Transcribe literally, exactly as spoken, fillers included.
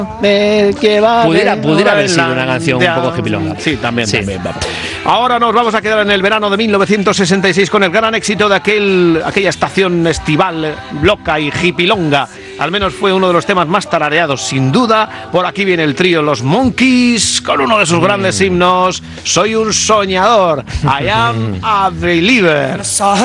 Me lleva Pudiera, de pudiera haber sido una Groenlandia. canción un poco hippilonga. Sí, también, Sí. también. Ahora nos vamos a quedar en el verano de mil novecientos sesenta y seis con el gran éxito de aquel, aquella estación estival loca y hippilonga. Al menos fue uno de los temas más tarareados, sin duda. Por aquí viene el trío Los Monkees con uno de sus grandes himnos, Soy un soñador, I am a believer.